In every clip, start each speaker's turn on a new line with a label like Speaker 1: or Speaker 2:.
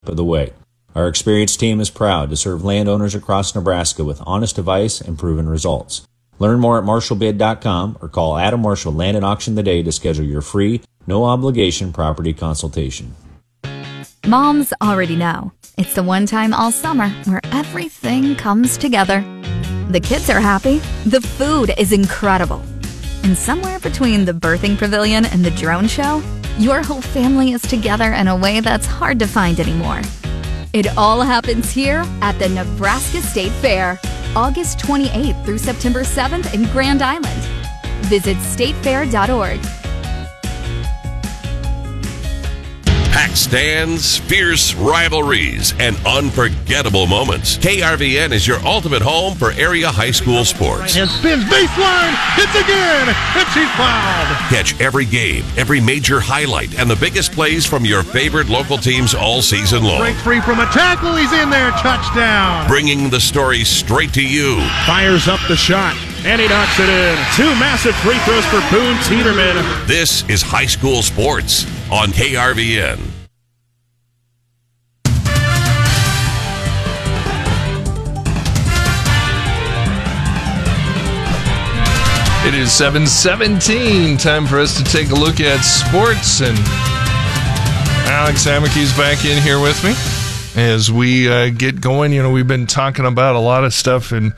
Speaker 1: of the way. Our experienced team is proud to serve landowners across Nebraska with honest advice and proven results. Learn more at marshallbid.com or call Adam Marshall Land and Auction today to schedule your free, no-obligation property consultation.
Speaker 2: Moms already know. It's the one time all summer where everything comes together. The kids are happy. The food is incredible. And somewhere between the birthing pavilion and the drone show, your whole family is together in a way that's hard to find anymore. It all happens here at the Nebraska State Fair, August 28th through September 7th in Grand Island. Visit statefair.org.
Speaker 3: Packed stands, fierce rivalries, and unforgettable moments. KRVN is your ultimate home for area high school sports.
Speaker 4: And spins baseline, hits again, and she's fouled.
Speaker 3: Catch every game, every major highlight, and the biggest plays from your favorite local teams all season long.
Speaker 4: Break free from a tackle, he's in there, touchdown.
Speaker 3: Bringing the story straight to you.
Speaker 4: Fires up the shot, and he knocks it in. 2 massive free throws for Boone Teeterman.
Speaker 3: This is high school sports on KRVN.
Speaker 5: It is 7:17. Time for us to take a look at sports, and Alex Amickey's back in here with me as we get going. You know, we've been talking about a lot of stuff, and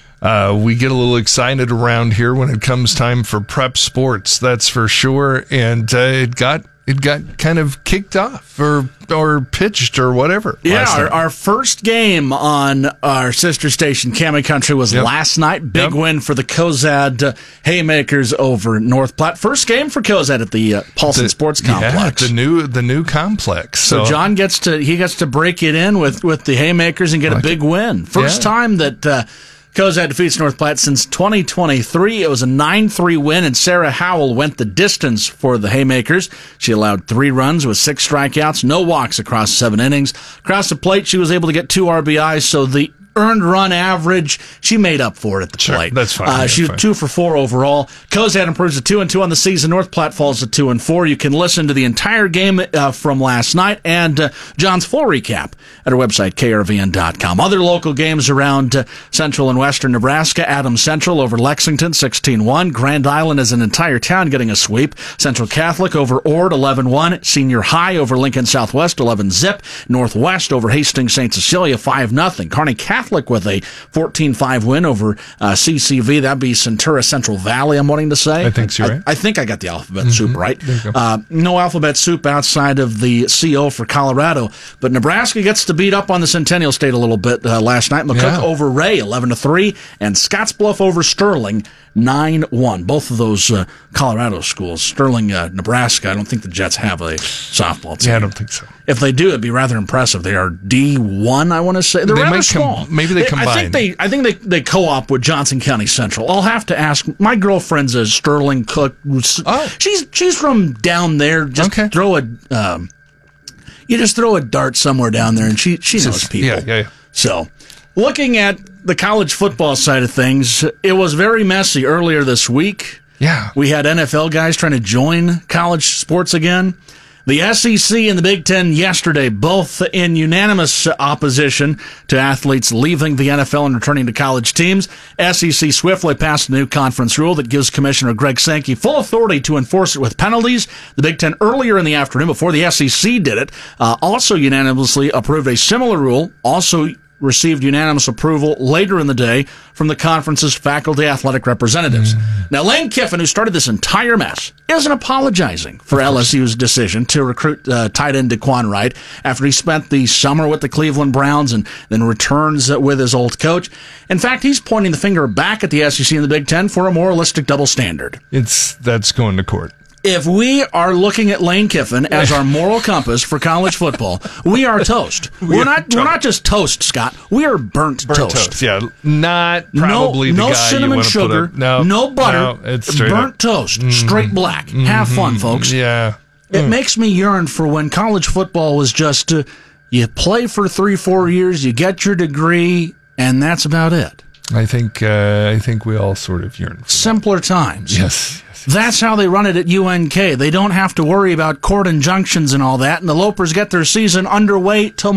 Speaker 5: we get a little excited around here when it comes time for prep sports. That's for sure. And it got kind of kicked off or pitched or whatever.
Speaker 6: Yeah, our first game on our sister station, Cammie Country, was last night. Big win for the Cozad Haymakers over North Platte. First game for Cozad at the Paulson Sports Complex.
Speaker 5: Yeah, the new complex.
Speaker 6: So John gets to break it in with the Haymakers and get a big win. First time that Cozad defeats North Platte since 2023. It was a 9-3 win, and Sarah Howell went the distance for the Haymakers. She allowed 3 runs with 6 strikeouts, no walks across 7 innings. Across the plate, she was able to get 2 RBIs, so the earned run average, she made up for it at the plate.
Speaker 5: That's fine.
Speaker 6: She was 2 for 4 overall. Cozad improves to 2-2 on the season. North Platte falls to 2-4. You can listen to the entire game from last night and John's full recap at our website, krvn.com. Other local games around central and western Nebraska. Adams Central over Lexington, 16-1. Grand Island is an entire town getting a sweep. Central Catholic over Ord, 11-1. Senior High over Lincoln Southwest, 11-zip. Northwest over Hastings St. Cecilia, 5-0. Kearney Catholic with a 14-5 win over CCV. That'd be Centura Central Valley, I'm wanting to say.
Speaker 5: I think so, right?
Speaker 6: I think I got the alphabet soup right. No alphabet soup outside of the CO for Colorado. But Nebraska gets to beat up on the Centennial State a little bit last night. McCook over Ray, 11-3. And Scottsbluff over Sterling, 9-1. Both of those Colorado schools. Sterling, Nebraska, I don't think the Jets have a softball team.
Speaker 5: Yeah, I don't think so.
Speaker 6: If they do, it'd be rather impressive. They are D1, I want to say. They're rather small.
Speaker 5: Maybe they combine.
Speaker 6: I think they co-op with Johnson County Central. I'll have to ask. My girlfriend's a Sterling Cook.
Speaker 5: Oh.
Speaker 6: She's from down there. Just throw a you just throw a dart somewhere down there, and she knows people.
Speaker 5: Yeah.
Speaker 6: So, looking at the college football side of things, it was very messy earlier this week.
Speaker 5: Yeah.
Speaker 6: We had NFL guys trying to join college sports again. The SEC and the Big Ten yesterday, both in unanimous opposition to athletes leaving the NFL and returning to college teams. SEC swiftly passed a new conference rule that gives Commissioner Greg Sankey full authority to enforce it with penalties. The Big Ten earlier in the afternoon, before the SEC did it, also unanimously approved a similar rule, also received unanimous approval later in the day from the conference's faculty athletic representatives. Now, Lane Kiffin, who started this entire mess, isn't apologizing for LSU's decision to recruit tight end DeQuan Wright after he spent the summer with the Cleveland Browns and then returns with his old coach. In fact, he's pointing the finger back at the SEC and the Big Ten for a moralistic double standard.
Speaker 5: That's going to court.
Speaker 6: If we are looking at Lane Kiffin as our moral compass for college football, we are toast. We're not just toast, Scott. We are burnt toast.
Speaker 5: Yeah, not probably
Speaker 6: no
Speaker 5: the guy
Speaker 6: cinnamon
Speaker 5: you
Speaker 6: sugar,
Speaker 5: put up.
Speaker 6: no butter,
Speaker 5: it's
Speaker 6: burnt
Speaker 5: up.
Speaker 6: toast, straight black. Have fun, folks.
Speaker 5: Yeah.
Speaker 6: It makes me yearn for when college football was just you play for 3-4 years, you get your degree, and that's about it.
Speaker 5: I think we all sort of yearn for
Speaker 6: simpler times.
Speaker 5: Yes.
Speaker 6: That's how they run it at UNK. They don't have to worry about court injunctions and all that, and the Lopers get their season underway tomorrow.